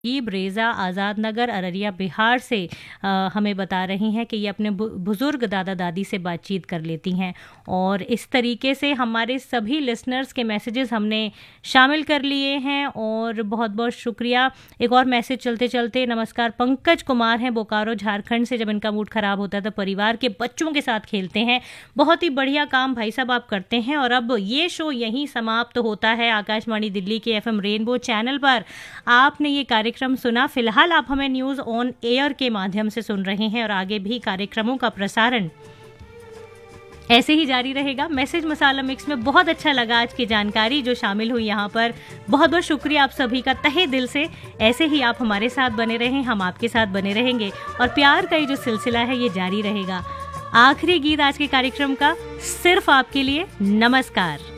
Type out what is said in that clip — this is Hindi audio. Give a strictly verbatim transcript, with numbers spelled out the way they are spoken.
रेज़ा आज़ाद नगर अररिया बिहार से आ, हमें बता रही हैं कि ये अपने बुज़ुर्ग दादा दादी से बातचीत कर लेती हैं और इस तरीके से हमारे सभी लिसनर्स के मैसेजेस हमने शामिल कर लिए हैं और बहुत बहुत शुक्रिया। एक और मैसेज चलते चलते, नमस्कार, पंकज कुमार हैं बोकारो झारखंड से। जब इनका मूड ख़राब होता है तो परिवार के बच्चों के साथ खेलते हैं। बहुत ही बढ़िया काम भाई साहब आप करते हैं। और अब ये शो यहीं समाप्त होता है आकाशवाणी दिल्ली के एफ एम रेनबो चैनल पर। आपने ये कार्यक्रम सुना। फिलहाल आप हमें न्यूज़ ऑन एयर के माध्यम से सुन रहे हैं और आगे भी कार्यक्रमों का प्रसारण ऐसे ही जारी रहेगा। मैसेज मसाला मिक्स में बहुत अच्छा लगा आज की जानकारी जो शामिल हुई यहाँ पर। बहुत बहुत शुक्रिया आप सभी का तहे दिल से। ऐसे ही आप हमारे साथ बने रहें, हम आपके साथ बने रहेंगे और प्यार का ये जो सिलसिला है ये जारी रहेगा। आखिरी गीत आज के कार्यक्रम का सिर्फ आपके लिए। नमस्कार।